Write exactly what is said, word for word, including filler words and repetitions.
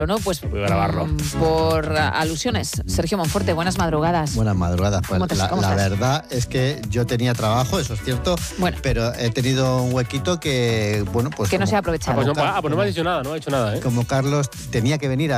¿no? Pues Voy a grabarlo. mm, por alusiones. Sergio Monforte, buenas madrugadas. Buenas madrugadas. Pues ¿Cómo te- la cómo la estás? verdad es que yo tenía trabajo, eso es cierto, Bueno. pero he tenido un huequito que, bueno, pues... Que no como- se ha aprovechado. Ah, pues no, como ah, pues no me ha dicho nada, no ha dicho nada, ¿eh? Como Carlos tenía que venir a